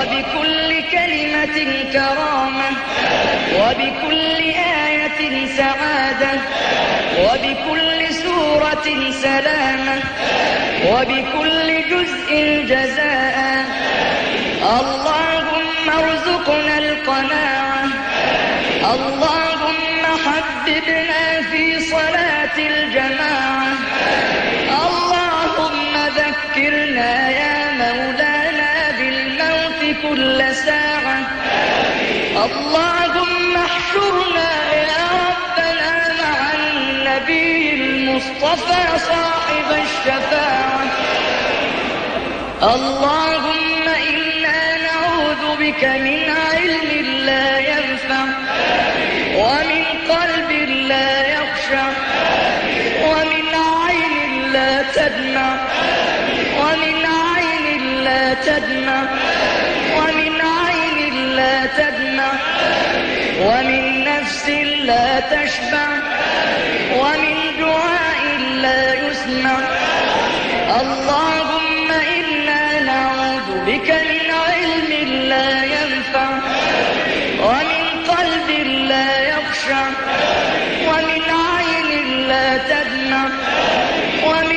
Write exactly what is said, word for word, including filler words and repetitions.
وبكل كلمة كرامة، وبكل آية سعادة، وبكل سورة سلامة، وبكل جزء جزاء. اللهم ارزقنا القناعة. اللهم حببنا في صلاة الجماعة. اللهم ذكرنا يا مولانا بالموت كل ساعة. اللهم احشرنا يا ربنا مع النبي المصطفى صاحب الشفاعة. اللهم إنا نعوذ بك من علم لا ينفع، ومن قلب لا يخشع، ومن عين لا تدمع، ومن عين لا تدمع، ومن عين لا تدمع، ومن نفس لا تشبع، ومن دعاء لا يسمع. اللهم